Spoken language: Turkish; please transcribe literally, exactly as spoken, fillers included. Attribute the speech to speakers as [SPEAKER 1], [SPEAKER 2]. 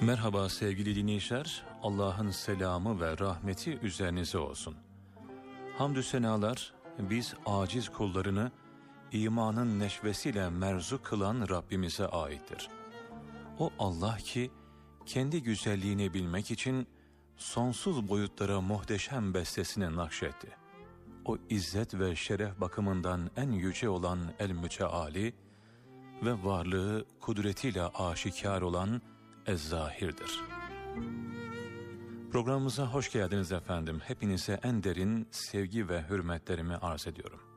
[SPEAKER 1] Merhaba sevgili dinleyiciler, Allah'ın selamı ve rahmeti üzerinize olsun. Hamdü senalar, biz aciz kullarını imanın neşvesiyle merzuk kılan Rabbimize aittir. O Allah ki, kendi güzelliğini bilmek için sonsuz boyutlara muhteşem bestesini nakşetti. O izzet ve şeref bakımından en yüce olan El-Müteali ve varlığı kudretiyle aşikar olan Ez-Zahir'dir. Programımıza hoş geldiniz efendim. Hepinize en derin sevgi ve hürmetlerimi arz ediyorum.